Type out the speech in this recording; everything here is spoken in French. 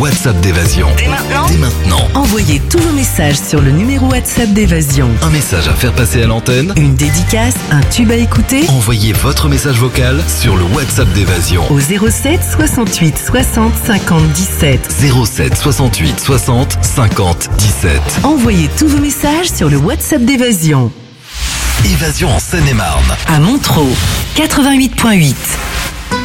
WhatsApp d'Évasion. Dès maintenant. Envoyez tous vos messages sur le numéro WhatsApp d'Évasion. Un message à faire passer à l'antenne. Une dédicace, un tube à écouter. Envoyez votre message vocal sur le WhatsApp d'Évasion. Au 07 68 60 50 17. 07 68 60 50 17. Envoyez tous vos messages sur le WhatsApp d'Évasion. Évasion en Seine-et-Marne. À Montreux, 88.8.